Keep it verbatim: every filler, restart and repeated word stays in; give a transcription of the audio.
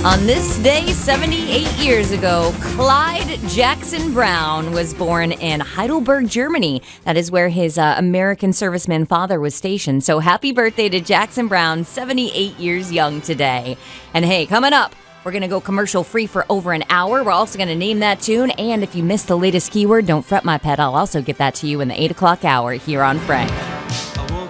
On this day, seventy-eight years ago, Clyde Jackson Brown was born in Heidelberg, Germany. That is where his uh, American serviceman father was stationed. So happy birthday to Jackson Brown, seventy-eight years young today. And hey, coming up, we're going to go commercial free for over an hour. We're also going to name that tune. And if you missed the latest keyword, don't fret, my pet. I'll also get that to you in the eight o'clock hour here on Frank.